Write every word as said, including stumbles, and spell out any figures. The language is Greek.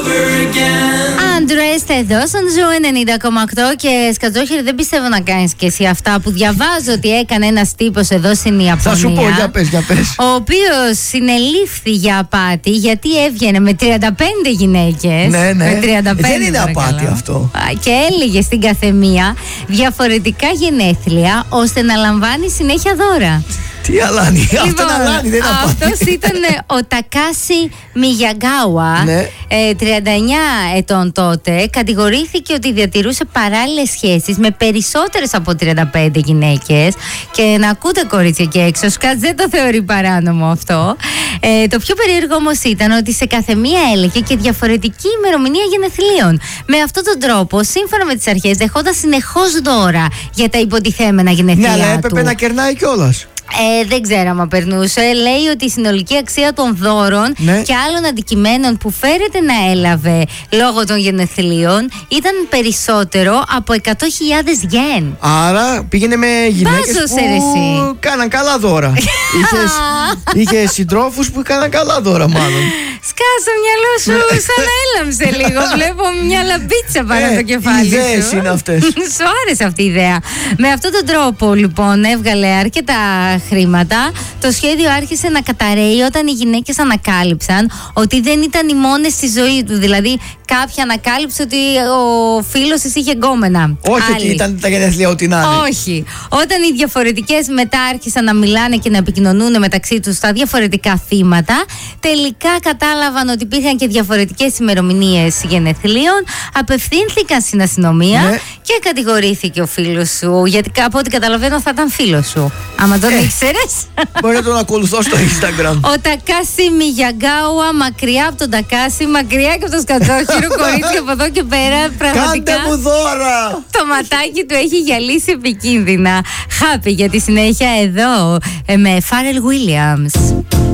Άντρε, εδώ στον Ζου ενενήντα κόμμα οκτώ και Σκατζόχυρη, δεν πιστεύω να κάνεις και εσύ αυτά που διαβάζω ότι έκανε ένας τύπος εδώ στην Ιαπωνία. Θα σου πω, για πες, για πες. Ο οποίος συνελήφθη για απάτη γιατί έβγαινε με τριάντα πέντε γυναίκες. Ναι, ναι. Με τριάντα πέντε, δεν είναι απάτη παρακαλώ. αυτό. Και έλεγε στην καθεμία διαφορετικά γενέθλια ώστε να λαμβάνει συνέχεια δώρα. Τι αλάνι, αυτό Λοιπόν, είναι αλάνι, δεν είναι απάτη. αυτός ήταν ο Τακάσι Μιγιαγκάουα, Ναι. ε, τριάντα εννιά ετών τότε. Κατηγορήθηκε ότι διατηρούσε παράλληλες σχέσεις με περισσότερες από τριάντα πέντε γυναίκες. Και να ακούτε, κορίτσια και έξω, Σκάτς δεν το θεωρεί παράνομο αυτό. Ε, το πιο περίεργο όμως ήταν ότι σε κάθε μία έλεγε και διαφορετική ημερομηνία γενεθλίων. Με αυτόν τον τρόπο, σύμφωνα με τις αρχές, δεχόταν συνεχώς δώρα για τα υποτιθέμενα γενεθλιά Ναι, αλλά του. έπρεπε να κερνάει κιόλας. Ε, δεν ξέρω αν περνούσε. Λέει ότι η συνολική αξία των δώρων, ναι, και άλλων αντικειμένων που φέρεται να έλαβε λόγω των γενεθλίων ήταν περισσότερο από εκατό χιλιάδες γεν. Άρα πήγαινε με γυναίκες Βάζω που σε ρε εσύ. κάναν καλά δώρα. Είχες, είχε συντρόφους που κάναν καλά δώρα, μάλλον. Σκάσω μυαλό σου, σαν να έλαμψε λίγο. Βλέπω μια λαμπίτσα πάνω Ε, το κεφάλι σου. ιδέες είναι αυτές. Σου άρεσε αυτή η ιδέα. Με αυτόν τον τρόπο λοιπόν έβγαλε αρκετά χρήματα. Το σχέδιο άρχισε να καταρρέει όταν οι γυναίκες ανακάλυψαν ότι δεν ήταν οι μόνες στη ζωή του. Δηλαδή κάποια ανακάλυψε ότι ο φίλος της είχε γκόμενα. Όχι Άλλη. ότι ήταν τα γενέθλια ό,τι να είναι. Όχι. Όταν οι διαφορετικές μετά άρχισαν να μιλάνε και να επικοινωνούν μεταξύ τους στα διαφορετικά θύματα, τελικά κατάλαβαν ότι υπήρχαν και διαφορετικές ημερομηνίες γενεθλίων, απευθύνθηκαν στην αστυνομία, ναι, και κατηγορήθηκε ο φίλος σου. Γιατί από ό,τι καταλαβαίνω θα ήταν φίλος σου. Άμα τον Ε, ήξερες. Μπορεί να τον ακολουθώ στο Instagram. Ο Τακάσι Μιγιαγκάουα, μακριά από τον Τακάσι, μακριά και από τον Σκατζόχυρο, κορίτσια, από εδώ και πέρα. Πραγματικά. Κάντε μου δώρα! Το ματάκι του έχει γυαλίσει επικίνδυνα. Χάπη για τη συνέχεια εδώ ε, με Pharrell Williams.